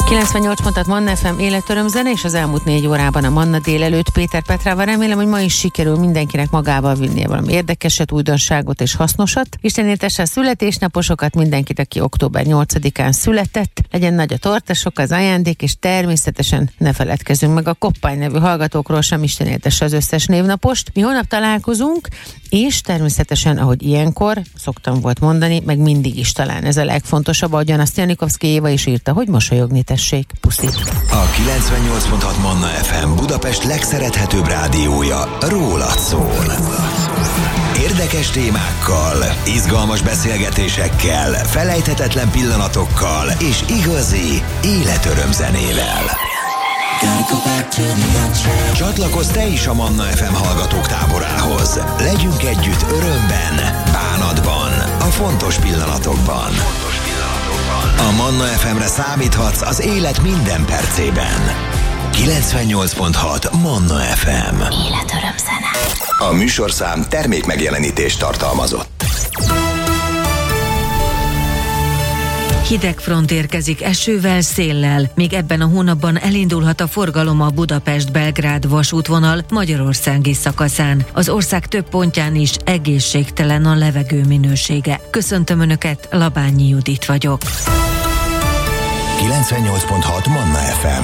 98 pontot Manna FM életöröm zene, és az elmúlt 4 órában a Manna délelőtt Péter Petrával. Remélem, hogy ma is sikerül mindenkinek magával vinnie valami érdekeset, újdonságot és hasznosat. Isten éltesse a születésnaposokat, mindenkit, aki október 8-án született. Legyen nagy a torta, sok az ajándék, és természetesen ne feledkezzünk meg a Koppány nevű hallgatókról sem. Isten éltesse az összes névnapost. Mi holnap találkozunk, és természetesen, ahogy ilyenkor szoktam volt mondani, meg mindig is talán ez a legfontosabb, ahogyan azt Janikovszki Éva is írta, hogy mosolyogni tessék. Puszi. A 98.6 Manna FM Budapest legszerethetőbb rádiója rólad szól. Érdekes témákkal, izgalmas beszélgetésekkel, felejthetetlen pillanatokkal és igazi életöröm zenével. Csatlakozz te is a Manna FM hallgatók táborához. Legyünk együtt örömben, bánatban, a fontos pillanatokban. A Manna FM-re számíthatsz az élet minden percében. 98.6 Manna FM. Életöröm zene. A műsorszám termékmegjelenítést tartalmazott. Hideg front érkezik esővel, széllel. Még ebben a hónapban elindulhat a forgalom a Budapest-Belgrád vasútvonal magyarországi szakaszán. Az ország több pontján is egészségtelen a levegő minősége. Köszöntöm Önöket, Labányi Judit vagyok. 98.6 Manna FM.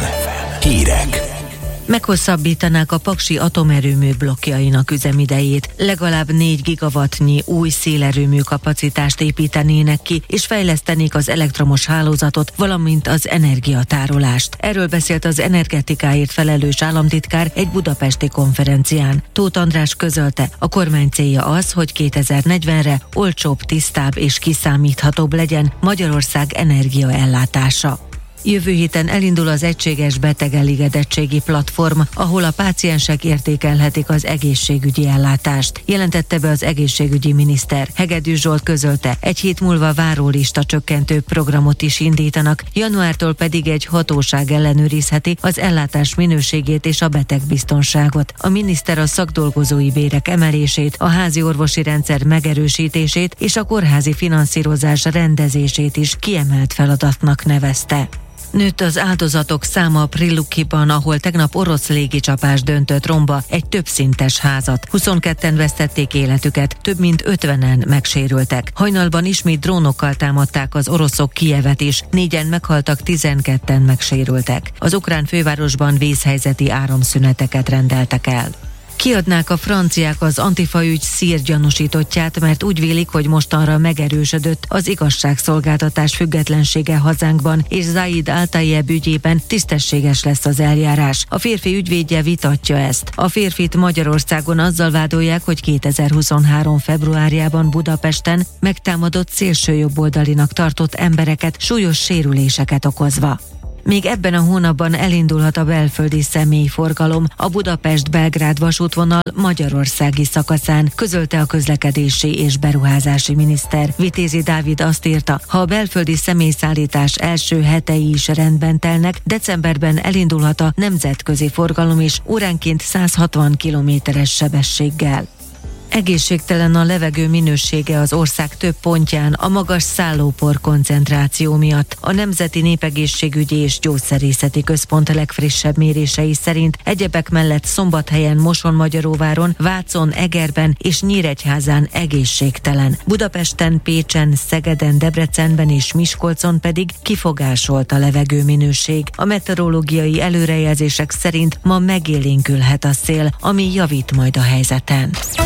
Hírek. Meghosszabbítanák a Paksi atomerőmű blokkjainak üzemidejét. Legalább 4 gigawattnyi új szélerőmű kapacitást építenének ki, és fejlesztenék az elektromos hálózatot, valamint az energiatárolást. Erről beszélt az energetikáért felelős államtitkár egy budapesti konferencián. Tóth András közölte, a kormány célja az, hogy 2040-re olcsóbb, tisztább és kiszámíthatóbb legyen Magyarország energiaellátása. Jövő héten elindul az egységes betegelégedettségi platform, ahol a páciensek értékelhetik az egészségügyi ellátást, jelentette be az egészségügyi miniszter. Hegedűs Zsolt közölte, egy hét múlva várólista csökkentő programot is indítanak, januártól pedig egy hatóság ellenőrizheti az ellátás minőségét és a betegbiztonságot. A miniszter a szakdolgozói bérek emelését, a házi orvosi rendszer megerősítését és a kórházi finanszírozás rendezését is kiemelt feladatnak nevezte. Nőtt az áldozatok száma Prillukiban, ahol tegnap orosz légicsapás döntött romba egy többszintes házat. 22-en vesztették életüket, több mint 50-en megsérültek. Hajnalban ismét drónokkal támadták az oroszok Kijevet is, 4-en meghaltak, 12-en megsérültek. Az ukrán fővárosban vészhelyzeti áramszüneteket rendeltek el. Kiadnák a franciák az Antifa ügy szír gyanúsítottját, mert úgy vélik, hogy mostanra megerősödött az igazságszolgáltatás függetlensége hazánkban, és Zaid Al-Tayeb ügyében tisztességes lesz az eljárás. A férfi ügyvédje vitatja ezt. A férfit Magyarországon azzal vádolják, hogy 2023. februárjában Budapesten megtámadott szélsőjobboldalinak tartott embereket súlyos sérüléseket okozva. Még ebben a hónapban elindulhat a belföldi személyforgalom a Budapest-Belgrád vasútvonal magyarországi szakaszán, közölte a közlekedési és beruházási miniszter. Vitézi Dávid azt írta, ha a belföldi személyszállítás első hetei is rendben telnek, decemberben elindulhat a nemzetközi forgalom is óránként 160 km/s sebességgel. Egészségtelen a levegő minősége az ország több pontján a magas szállópor koncentráció miatt. A Nemzeti Népegészségügyi és Gyógyszerészeti Központ legfrissebb mérései szerint egyebek mellett Szombathelyen, Mosonmagyaróváron, Vácon, Egerben és Nyíregyházán egészségtelen. Budapesten, Pécsen, Szegeden, Debrecenben és Miskolcon pedig kifogásolt a levegő minőség. A meteorológiai előrejelzések szerint ma megélénkülhet a szél, ami javít majd a helyzeten.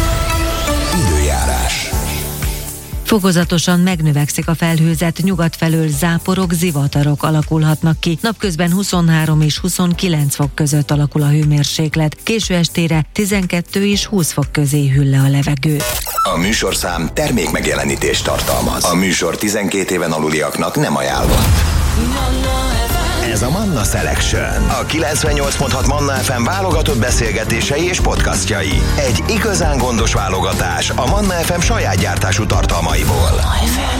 Időjárás. Fokozatosan megnövekszik a felhőzet, nyugat felől záporok, zivatarok alakulhatnak ki. Napközben 23 és 29 fok között alakul a hőmérséklet. Késő estére 12 és 20 fok közé hűl le a levegő. A műsorszám termékmegjelenítést tartalmaz. A műsor 12 éven aluliaknak nem ajánlott. Ez a Manna Selection. A 98.6 Manna FM válogatott beszélgetései és podcastjai. Egy igazán gondos válogatás a Manna FM saját gyártású tartalmaiból.